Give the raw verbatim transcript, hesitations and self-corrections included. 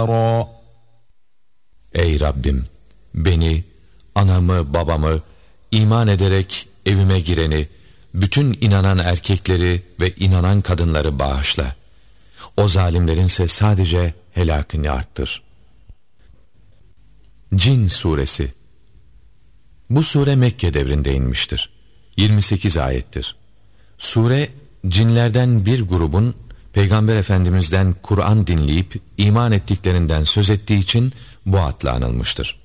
نَارًا. Ey Rabbim! Beni, anamı, babamı, iman ederek evime gireni, bütün inanan erkekleri ve inanan kadınları bağışla. O zalimlerinse sadece helakını arttır. Cin Suresi. Bu sure Mekke devrinde inmiştir. yirmi sekiz ayettir. Sure, cinlerden bir grubun Peygamber Efendimiz'den Kur'an dinleyip iman ettiklerinden söz ettiği için bu adla anılmıştır.